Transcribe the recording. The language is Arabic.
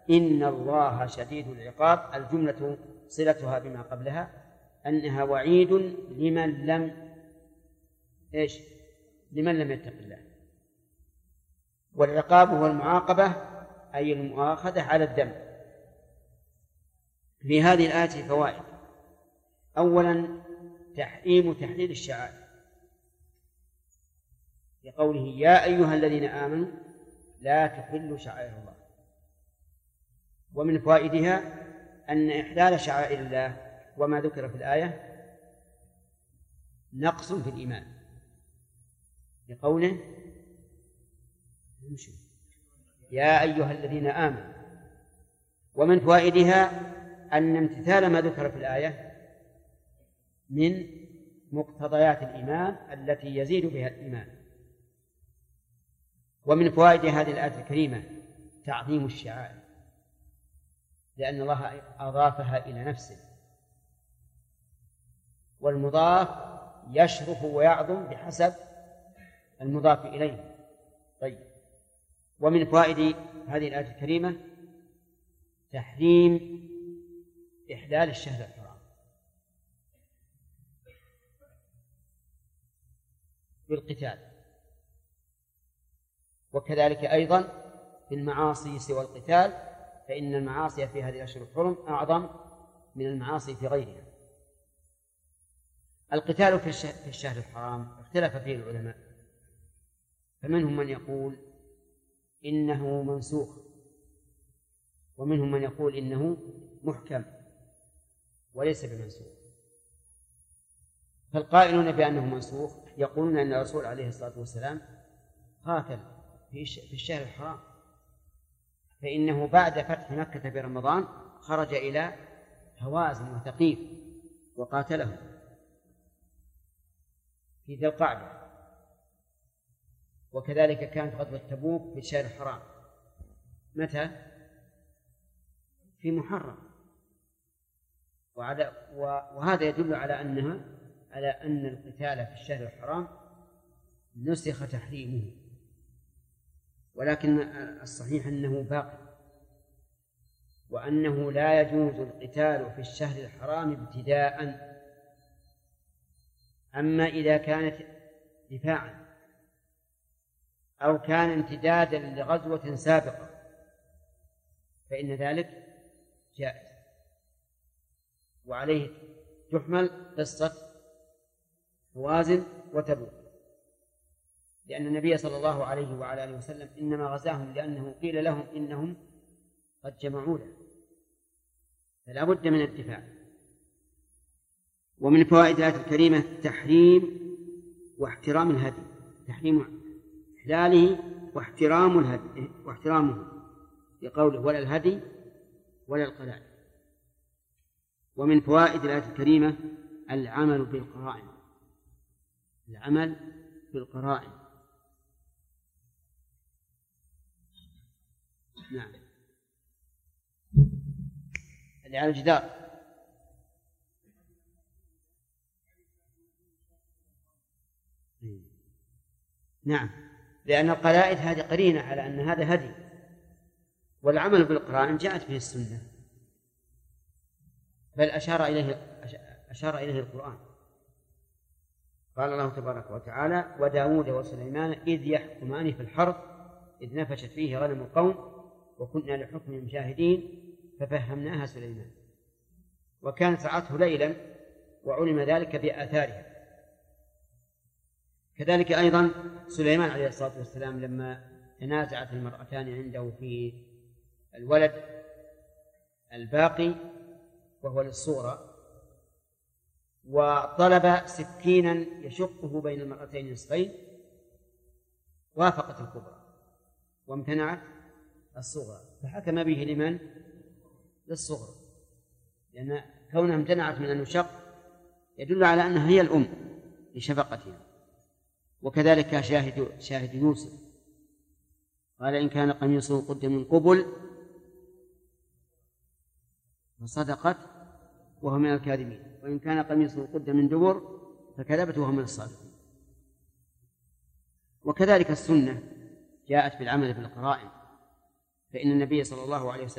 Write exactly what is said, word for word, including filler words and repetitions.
إن الله شديد العقاب الجملة صلتها بما قبلها أنها وعيد لمن لم إيش لمن لم يتق الله. والعقاب هو المعاقبة أي المؤاخذة على الذنب. في هذه الآية فوائد. أولا تحريم تحليل الشعائر لقوله يا أيها الذين آمنوا لا تحلوا شعائر الله. ومن فوائدها أن إحلال شعائر الله وما ذكر في الآية نقص في الإيمان لقوله يا أيها الذين آمنوا. ومن فوائدها أن امتثال ما ذكر في الآية من مقتضيات الإيمان التي يزيد بها الإيمان. ومن فوائد هذه الآية الكريمة تعظيم الشعائر لأن الله أضافها إلى نفسه، والمضاف يشرف ويعظم بحسب المضاف إليه. طيب، ومن فوائد هذه الآية الكريمة تحريم إحلال الشهر الحرام بالقتال، وكذلك أيضا في المعاصي سوى القتال، فإن المعاصي في هذه الأشهر الحرم أعظم من المعاصي في غيرها. القتال في الشهر الحرام اختلف فيه العلماء، فمنهم من يقول إنه منسوخ، ومنهم من يقول إنه محكم وليس بمنسوخ. فالقائلون بأنه منسوخ يقولون أن الرسول عليه الصلاة والسلام قاتل في الشهر الحرام، فإنه بعد فتح مكة برمضان خرج إلى هوازن وثقيف وقاتلهم في ذي القعدة، وكذلك كانت غزوة تبوك في الشهر الحرام. متى؟ في محرم. وهذا يدل على أنها على أن القتال في الشهر الحرام نسخ تحريمه، ولكن الصحيح أنه باقي، وأنه لا يجوز القتال في الشهر الحرام ابتداء. أما إذا كانت دفاعا أو كان امتدادا لغزوة سابقة فإن ذلك جائز، وعليه تحمل قصة هوازن وتبوك، لأن النبي صلى الله عليه وعلى آله وسلم إنما غزاهم لأنه قيل لهم إنهم قد جمعوا له، فلا بد من الدفاع. ومن فوائد الآية الكريمة تحريم واحترام الهدي، تحريم إحلاله واحترام الهدي واحترامه لقوله ولا الهدي ولا القلائد. ومن فوائد الآية الكريمة العمل بالقرائن، العمل بالقرائن. نعم، اللي على الجدار. نعم، لأن القلائد هذه قرينة على أن هذا هدي، والعمل بالقرائن جاءت به السنة، بل أشار إليه أشار إليه القرآن. قال الله تبارك وتعالى وداود وسليمان إذ يحكمان في الحرث إذ نفشت فيه غنم القوم وكنا لحكمهم شاهدين ففهمناها سليمان وكانت رعته ليلا وعلم ذلك بآثارها. كذلك أيضا سليمان عليه الصلاة والسلام لما تنازعت المرأتان عنده في الولد الباقي وهو للصغرى، وطلب سكينا يشقه بين المرأتين نصفين، وافقت الكبرى وامتنعت الصغرى، فحكم به لمن؟ للصغرى، لأن كونها امتنعت من أن يشق يدل على أنها هي الأم لشفقتها. وكذلك شاهد, شاهد يوسف قال إن كان قميصه قد من قبل فصدقت وهو من الكاذبين وإن كان قميصه قد من دبر فكذبت وهو من الصادقين. وكذلك السنة جاءت بالعمل بالقرائن، فإن النبي صلى الله عليه وسلم